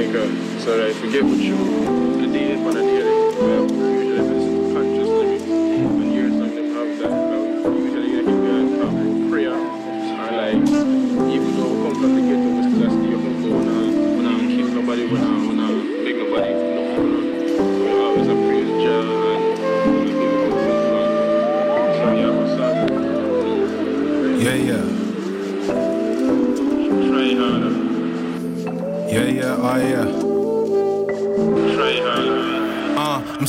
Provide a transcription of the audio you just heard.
Jamaica. So like we get with you the day on a daily. Usually listen to conscious lyrics and hear something have that. Usually you can have prayer and like even though we come from the ghetto, we still stay humble. When I kill nobody, when I make nobody no. We always praise Jah and we give him good. So yeah, what's up? Yeah. Try harder. Yeah. Try harder.